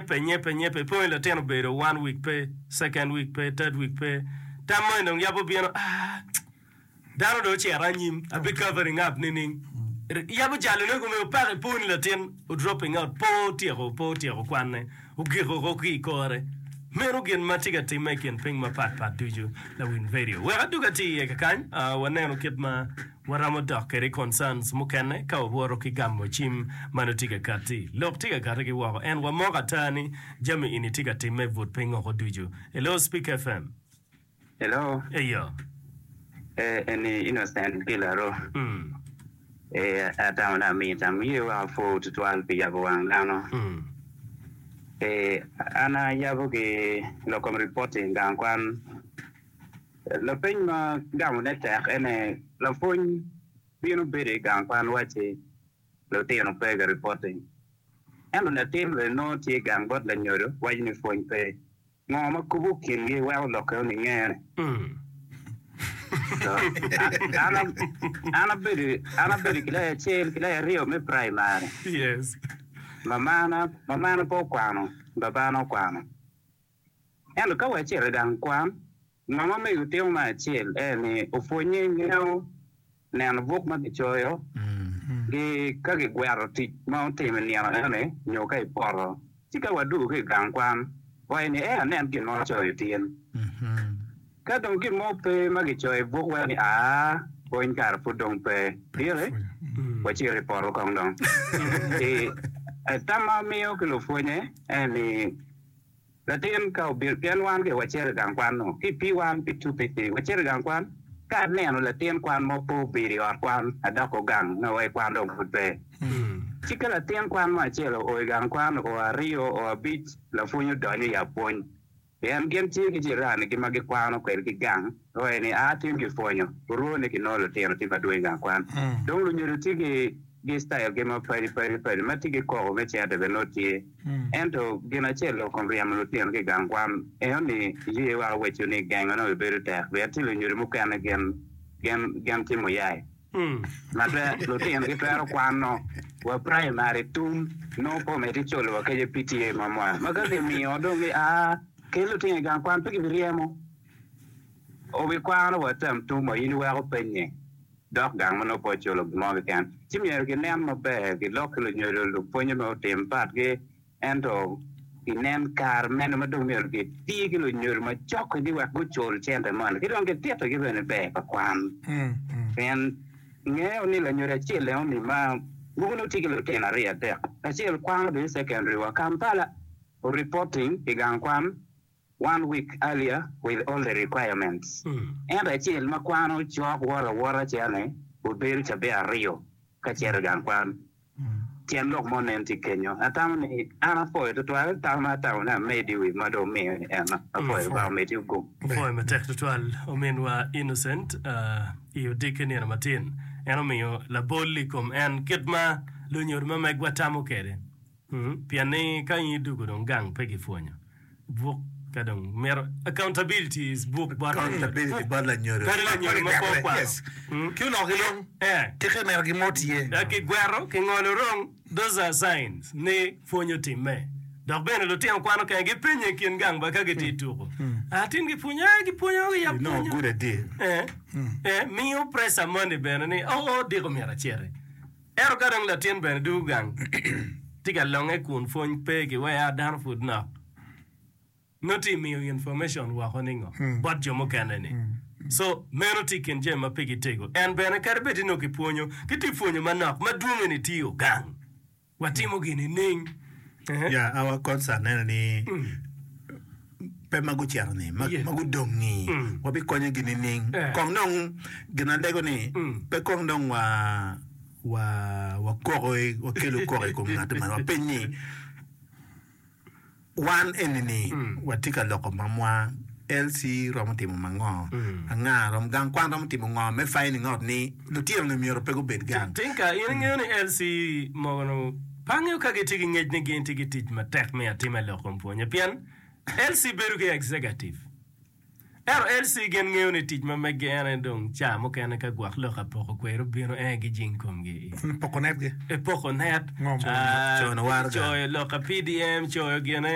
nyepe point la teno bedo 1 week pay, second week pay, third week pay. Tamo ndong yabo bieno dano do chera nyim abi covering up nining. Yabo jalo no ko pare point la ten dropping out po tiero kwane ugiro roki kore. Mero gen matiga ti making ping ma pat duju la win video. We aduga ti e kan waneno kit ma waramo dokere concerns mukene ka woro ki gammo chim manotiga kati. Lok tiga kati ki wako en wa moga tani jami ini tiga ti me vote ping ko duju. Hello Speak FM. Hello. Eyo. Any innocent killer. At na mi tam you are 4 to 12 pi yabo wang lano. Ana yabo ke lokom reporting gang kwan la peñ ma gamu ne tax ene la foñ binu bere gang kwan wache lo teno pega reporting eno na tim le no ti gang bot la nyoro wajni foñ pe ngoma kubu kingi wa lokal ni ngere ana bere kila chel kila rio me primary yes mamana po kwano babano kwano eno ka wache gang kwan mama me uteo ma chel ni ofonye ngeo nan vok ma choyo ge ka ge gwaro ti ma teme ni ana ne nyoka iporo tika wadu ke gang kwan wa ni nan ki no choyo tien ka dong ki mo pe ma ge choyo vok wa ni point kar pudong pe dire wa chi reporo kong dong tama mio ke lo fonye ni la tien ka bir pian wan ke wacher gang kwan no ki pi wan pi tu pi wacher gang kwan ka ne no la tien kwan mo po bi or kwan adako gang no wai kwan do pe chika la tien kwan ma chelo o gang kwan o rio o beach la funyo do ni ya pon en gen ti ki jirani ki magi kwan ko ki gang o ni atim ki fonyo ro ne ki no la tien ti ba do gang kwan donc lu nyoro ti ki style ke ma pari mati ke ko me cha de venoti ento gina chelo con riam lo tien ke gang kwan e oni ye wa we chu ni gang no be ta be ti lo nyuri mu kan gen ti mo yai ma be lo tien ke pero kwan no wa primary tum no po me ti cholo wa ke PTA mama ma ka de mi odo ke ke lo tien gang kwan pe ke riemo o be kwan wa tam tum mo yin wa ko penye dok gang mano po cholo mo kan chimyer ke nem be ke lokalo nyoro lu ponyo mo tempat ke ento inen kar men ma do mer ke ti ke lu nyoro ma chok di wa go chol chente man ke don ke tieto ke bene be pa kwan en nge oni la nyoro chele oni ma gugu ti ke lu tena ria te a chel kwan de secondary wa Kampala reporting ke gang kwan 1 week earlier with all the requirements. And I tell Maquano, Chok, Water, Chane, would be rich a bear Rio, Kachergan Kwan, Tian Lok Monenti Kenya. At Tammy, Anna Foy to 12, Tama Town, and made you with Madame May and a boy about made you go. Boy, Matek to 12, Omenwa innocent, you dicken in a matin, Enomio, La Bolicum, and Kitma, Lunur Mamagwatamo Kere. Piane, can you do good on gang, Peggy Fonya? Book. Kadang mer accountability is book bar accountability bala nyoro yes kyo no gilong teke mer gimotie ke gwero ke ngolo rong those are signs ne fonyo time dok bene lo tiam kwano ke ge penye kin gang ba ka ge tituko atin ge punya ya no good idea mi o presa money bene ni digo mera chere ero kadang la tien bene du gang tiga longe kun fony pe ge wa dan food na not me information wa honingo but jomo kanene so menoti ken jema pigi tego and bena karbeti no kiponyo kitifonyo manak madume ni tio gang watimo gini ning yeah our concern ni pe maguchiaro ni magudongi wabi konye gini ning kong nong gina lego ni pe kong nong wa koroi wa kelo koroi ko ngata wa penyi one enemy watika loko mamwa LC romotimo mango anga rom gang kwan romotimo ngo me finding out ni lutiro ni mioro pego bed gang tinka yene LC mono pangyo kage tigi ngej ne gen tigi tij ma tek me atima loko mponye pian LC beru ke executive LC gen ngeo ne tij ma megene dong cha mo kene ka gwak lo ka poko kwero bino gi jinkom gi poko net ge poko net cho no warga cho lo ka PDM cho gene